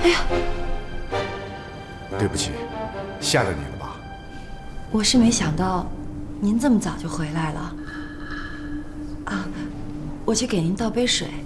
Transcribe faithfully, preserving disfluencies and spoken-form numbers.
哎呀， 对不起，吓着你了吧？ 我是没想到，您这么早就回来了。啊，我去给您倒杯水。